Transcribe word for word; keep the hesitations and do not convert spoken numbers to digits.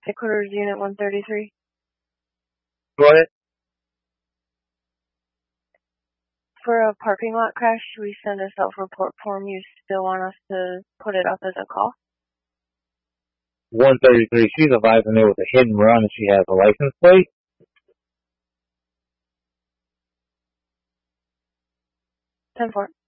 Headquarters Unit one thirty-three. Go ahead. For a parking lot crash, we send a self-report form. You still want us to put it up as a call? one thirty-three, she's advising it was a hit and run and she has a license plate. ten four.